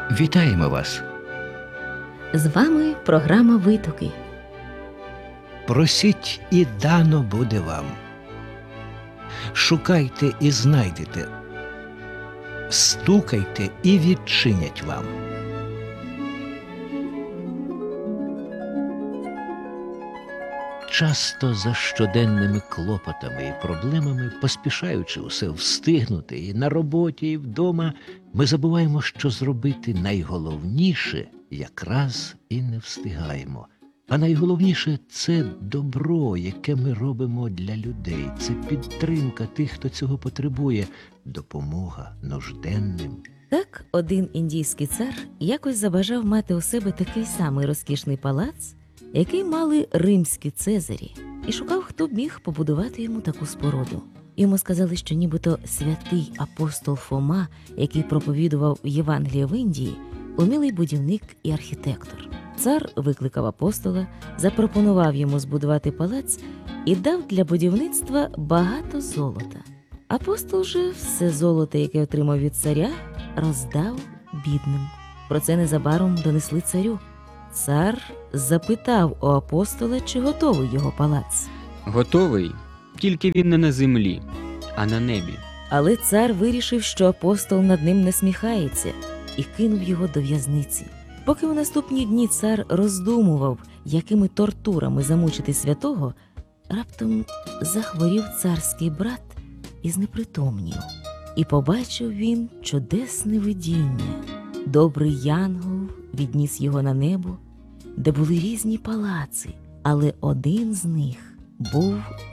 Вітаємо вас! З вами програма «Витоки». Просіть, і дано буде вам. Шукайте і знайдете. Стукайте і відчинять вам. Часто за щоденними клопотами і проблемами, поспішаючи усе встигнути і на роботі, і вдома, ми забуваємо, що зробити найголовніше якраз і не встигаємо. А найголовніше – це добро, яке ми робимо для людей. Це підтримка тих, хто цього потребує, допомога нужденним. Так, один індійський цар якось забажав мати у себе такий самий розкішний палац, який мали римські цезарі, і шукав, хто б міг побудувати йому таку споруду. Йому сказали, що нібито святий апостол Фома, який проповідував Євангеліє в Індії, умілий будівник і архітектор. Цар викликав апостола, запропонував йому збудувати палац і дав для будівництва багато золота. Апостол же все золото, яке отримав від царя, роздав бідним. Про це незабаром донесли царю. Цар запитав у апостола, чи готовий його палац. Готовий, тільки він не на землі, а на небі. Але цар вирішив, що апостол над ним насміхається, і кинув його до в'язниці. Поки у наступні дні цар роздумував, якими тортурами замучити святого, раптом захворів царський брат і знепритомнів. І побачив він чудесне видіння. Добрий янгол відніс його на небо, де були різні палаци, але один з них був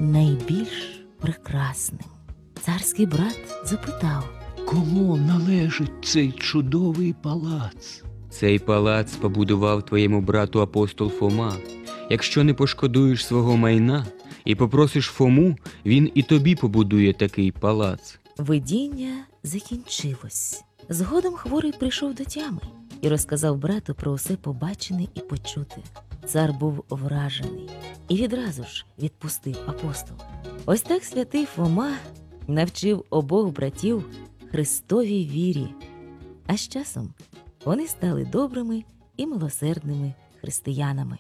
найбільш прекрасним. Царський брат запитав: Кому належить цей чудовий палац? Цей палац побудував твоєму брату апостол Фома. Якщо не пошкодуєш свого майна і попросиш Фому, він і тобі побудує такий палац. Видіння закінчилось. Згодом хворий прийшов до тями і розказав брату про усе побачене і почуте. Цар був вражений і відразу ж відпустив апостола. Ось так святий Фома навчив обох братів Христовій вірі, а з часом вони стали добрими і милосердними християнами.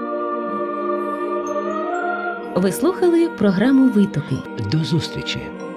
Ви слухали програму «Витоки». До зустрічі!